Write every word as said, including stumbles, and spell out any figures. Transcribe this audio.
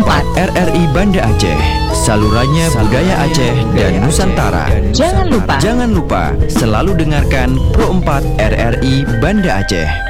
empat R R I Banda Aceh, salurannya budaya Aceh dan Nusantara. Jangan lupa Jangan lupa selalu dengarkan Pro empat R R I Banda Aceh.